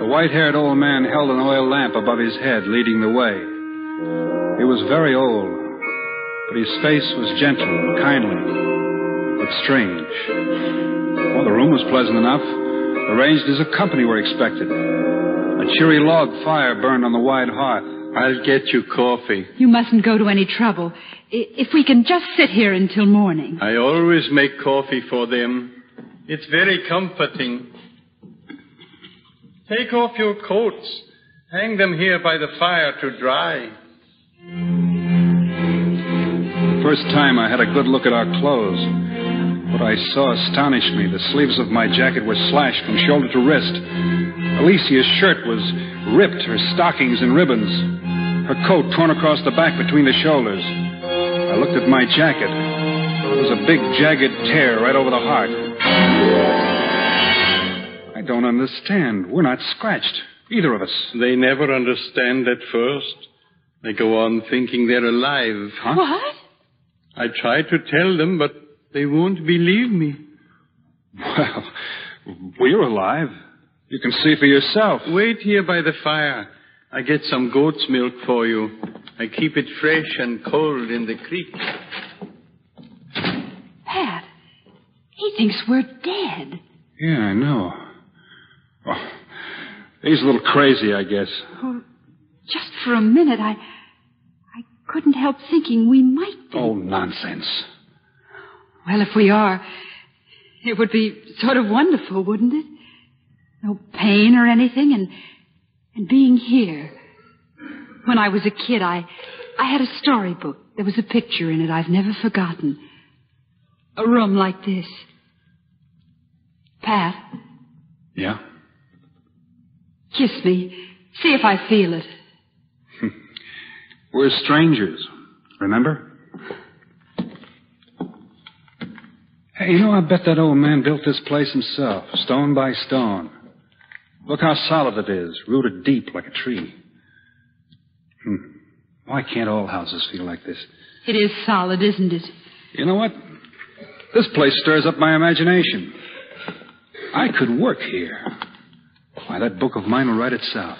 The white-haired old man held an oil lamp above his head, leading the way. He was very old, but his face was gentle and kindly, but strange. Well, the room was pleasant enough, arranged as a company were expected. A cheery log fire burned on the wide hearth. I'll get you coffee. You mustn't go to any trouble. If we can just sit here until morning. I always make coffee for them. It's very comforting. Take off your coats. Hang them here by the fire to dry. The first time I had a good look at our clothes. What I saw astonished me. The sleeves of my jacket were slashed from shoulder to wrist. Alicia's shirt was ripped, her stockings in ribbons. Her coat torn across the back between the shoulders. I looked at my jacket. There was a big, jagged tear right over the heart. I don't understand. We're not scratched, either of us. They never understand at first. They go on thinking they're alive. Huh? What? I try to tell them, but they won't believe me. Well, we're alive. You can see for yourself. Wait here by the fire. I get some goat's milk for you. I keep it fresh and cold in the creek. Pat, he thinks we're dead. Yeah, I know. Oh, he's a little crazy, I guess. Oh, just for a minute, I couldn't help thinking we might be. Oh, nonsense. Well, if we are, it would be sort of wonderful, wouldn't it? No pain or anything, and being here. When I was a kid, I had a storybook. There was a picture in it I've never forgotten. A room like this. Pat. Yeah? Kiss me. See if I feel it. We're strangers, remember? Hey, you know, I bet that old man built this place himself, stone by stone. Look how solid it is, rooted deep like a tree. Why can't all houses feel like this? It is solid, isn't it? You know what? This place stirs up my imagination. I could work here. Why, that book of mine will write itself.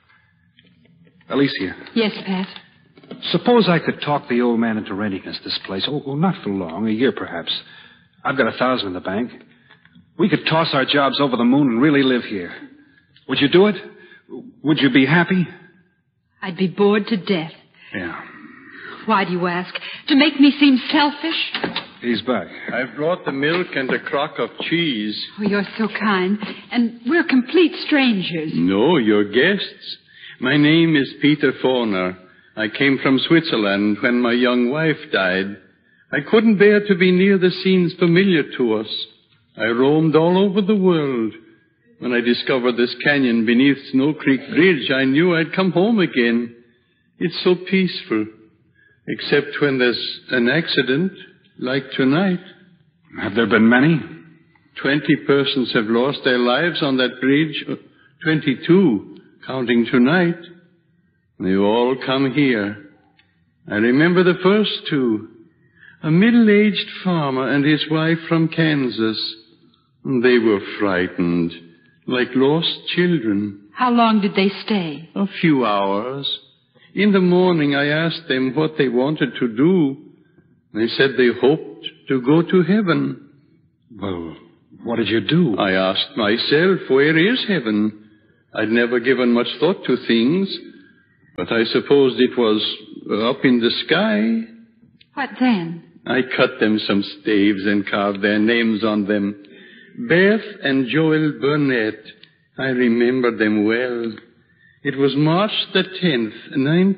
Alicia. Yes, Pat? Suppose I could talk the old man into renting us this place. Oh, not for long, a year perhaps. I've got $1,000 in the bank. We could toss our jobs over the moon and really live here. Would you do it? Would you be happy? I'd be bored to death. Yeah. Why do you ask? To make me seem selfish? He's back. I've brought the milk and a crock of cheese. Oh, you're so kind. And we're complete strangers. No, you're guests. My name is Peter Forner. I came from Switzerland when my young wife died. I couldn't bear to be near the scenes familiar to us. I roamed all over the world. When I discovered this canyon beneath Snow Creek Bridge, I knew I'd come home again. It's so peaceful, except when there's an accident, like tonight. Have there been many? 20 persons have lost their lives on that bridge. 22, counting tonight. They all come here. I remember the first two. A middle-aged farmer and his wife from Kansas. They were frightened, like lost children. How long did they stay? A few hours. In the morning, I asked them what they wanted to do. They said they hoped to go to heaven. Well, what did you do? I asked myself, where is heaven? I'd never given much thought to things, but I supposed it was up in the sky. What then? I cut them some staves and carved their names on them. Beth and Joel Burnett. I remember them well. It was March the 10th,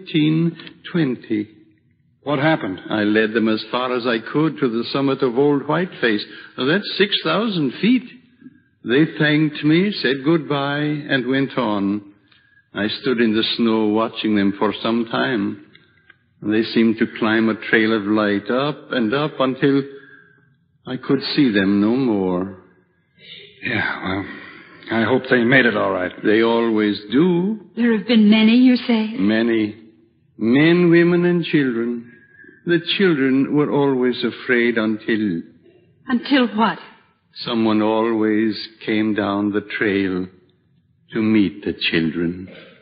1920. What happened? I led them as far as I could to the summit of Old Whiteface. That's 6,000 feet. They thanked me, said goodbye, and went on. I stood in the snow watching them for some time. They seemed to climb a trail of light up and up until I could see them no more. Yeah, well, I hope they made it all right. They always do. There have been many, you say? Many. Men, women, and children. The children were always afraid until... Until what? Someone always came down the trail to meet the children.